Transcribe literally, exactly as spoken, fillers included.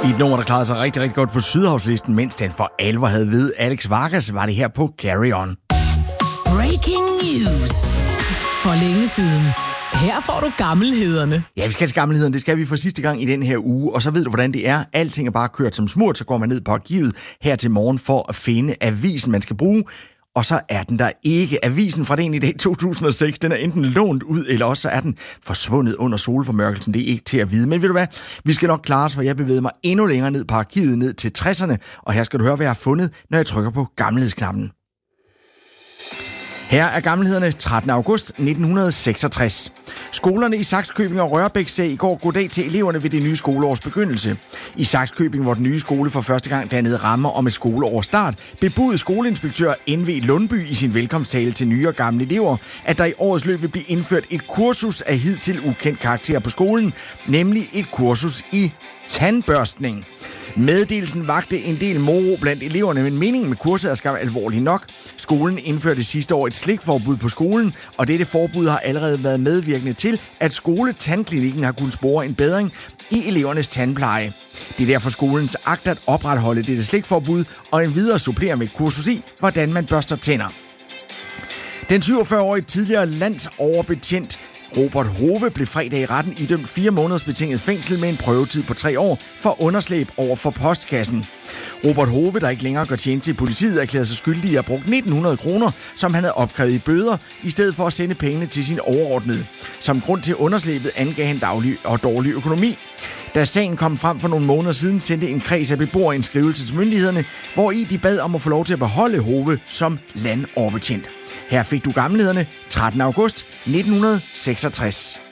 I et nummer, der klarede sig rigtig, rigtig godt på Sydhavslisten, mens den for alvor havde ved Alex Vargas, var det her på Carry On. Breaking news. For længe siden. Her får du gammelhederne. Ja, vi skal til gammelhederne. Det skal vi for sidste gang i den her uge. Og så ved du, hvordan det er. Alting er bare kørt som smurt. Så går man ned på arkivet her til morgen for at finde avisen, man skal bruge. Og så er den der ikke. Avisen fra den i dag to tusind og seks, den er enten lånt ud, eller også så er den forsvundet under solformørkelsen. Det er ikke til at vide. Men ved du hvad? Vi skal nok klare os, for jeg bevæger mig endnu længere ned på arkivet, ned til tresserne. Og her skal du høre, hvad jeg har fundet, når jeg trykker på gammelhedsknappen. Her er gammelhederne trettende august nitten seksogtres. Skolerne i Sakskøbing og Rørbæk sagde i går goddag til eleverne ved det nye skoleårs begyndelse. I Sakskøbing, hvor den nye skole for første gang dannede rammer om et skoleårs start, bebudede skoleinspektør N V Lundby i sin velkomsttale til nye og gamle elever, at der i årets løb vil blive indført et kursus af hidtil ukendt karakter på skolen, nemlig et kursus i tandbørstning. Meddelelsen vagte en del moro blandt eleverne, men meningen med kurset er skam alvorlig nok. Skolen indførte sidste år et slikforbud på skolen, og dette forbud har allerede været medvirkende til, at skoletandklinikken har kunnet spore en bedring i elevernes tandpleje. Det er derfor skolens agt at opretholde dette slikforbud og en videre supplere med et kursus i, hvordan man børster tænder. Den syvogfyrre-årige tidligere landsoverbetjent Robert Hove blev fredag i retten idømt fire måneders betinget fængsel med en prøvetid på tre år for underslæb over for postkassen. Robert Hove, der ikke længere gør tjeneste i politiet, erklærede sig skyldig i at bruge nitten hundrede kroner, som han havde opkrævet i bøder, i stedet for at sende pengene til sin overordnede. Som grund til underslæbet angav han daglig og dårlig økonomi. Da sagen kom frem for nogle måneder siden, sendte en kreds af beboere en skrivelse til myndighederne, hvori de bad om at få lov til at beholde Hove som landoverbetjent. Her fik du gammelhederne trettende august nitten seksogtres.